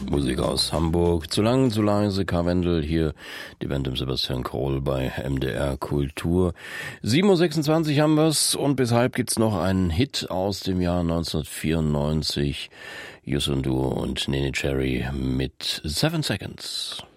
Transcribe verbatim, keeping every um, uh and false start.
Musik aus Hamburg. Zu lang, zu leise, Karwendel, hier die Band um Sebastian Kroll bei M D R Kultur. sieben Uhr sechsundzwanzig haben wir's und bis halb gibt's noch einen Hit aus dem Jahr neunzehnhundertvierundneunzig. Yusundu und Nene Cherry mit Seven Seconds.